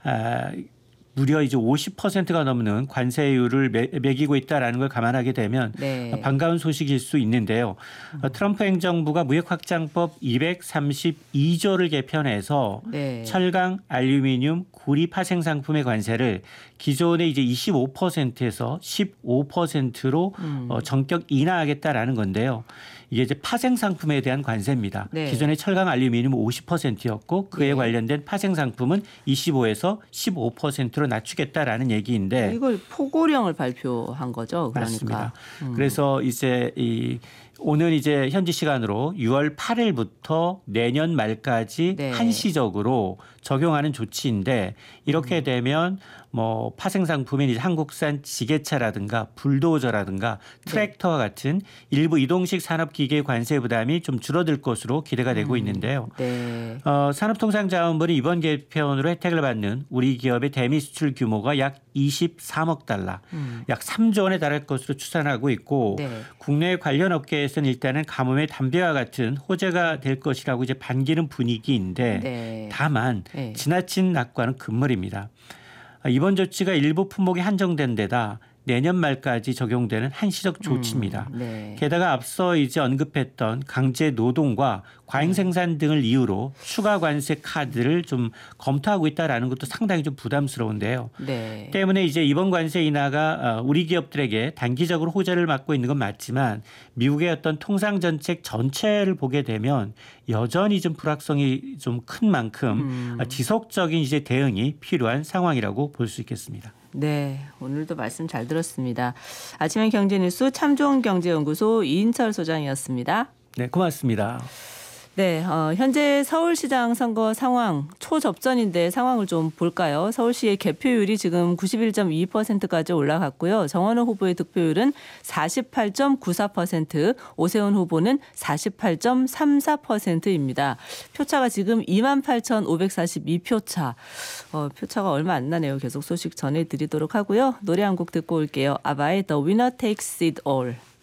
무려 이제 50%가 넘는 관세율을 매기고 있다라는 걸 감안하게 되면 네. 반가운 소식일 수 있는데요. 트럼프 행정부가 무역확장법 232조를 개편해서 네. 철강, 알루미늄, 구리 파생 상품의 관세를 기존의 이제 25%에서 15%로 전격 인하하겠다라는 건데요. 이게 이제 파생 상품에 대한 관세입니다. 네. 기존의 철강, 알루미늄은 50%였고 그에 관련된 파생 상품은 25에서 15%로 낮추겠다라는 얘기인데 이걸 포고령을 발표한 거죠. 그러니까. 맞습니다. 그래서 이제 오늘 이제 현지 시간으로 6월 8일부터 내년 말까지 네. 한시적으로 적용하는 조치인데 이렇게 되면 뭐 파생 상품인 이제 한국산 지게차라든가 불도저라든가 트랙터와 같은 일부 이동식 산업기계 관세 부담이 좀 줄어들 것으로 기대가 되고 있는데요. 네. 산업통상자원부는 이번 개편으로 혜택을 받는 우리 기업의 대미 수출 규모가 약 23억 달러, 약 3조 원에 달할 것으로 추산하고 있고 네. 국내 관련 업계에서는 일단은 가뭄의 담배와 같은 호재가 될 것이라고 이제 반기는 분위기인데 네. 다만 네. 지나친 낙과는 금물입니다. 이번 조치가 일부 품목에 한정된 데다 내년 말까지 적용되는 한시적 조치입니다. 네. 게다가 앞서 이제 언급했던 강제 노동과 과잉 생산 등을 이유로 추가 관세 카드를 좀 검토하고 있다라는 것도 상당히 좀 부담스러운데요. 네. 때문에 이제 이번 관세 인하가 우리 기업들에게 단기적으로 호재를 맞고 있는 건 맞지만 미국의 어떤 통상 정책 전체를 보게 되면 여전히 좀 불확성이 좀 큰 만큼 지속적인 이제 대응이 필요한 상황이라고 볼 수 있겠습니다. 네, 오늘도 말씀 잘 들었습니다. 아침엔 경제뉴스 참좋은경제연구소 이인철 소장이었습니다. 네, 고맙습니다. 네, 현재 서울시장 선거 상황 초접전인데 상황을 좀 볼까요? 서울시의 개표율이 지금 91.2%까지 올라갔고요. 정원호 후보의 득표율은 48.94%, 오세훈 후보는 48.34%입니다. 표차가 지금 28,542표 차. 표차가 얼마 안 나네요. 계속 소식 전해드리도록 하고요. 노래 한 곡 듣고 올게요. 아바의 The Winner Takes It All.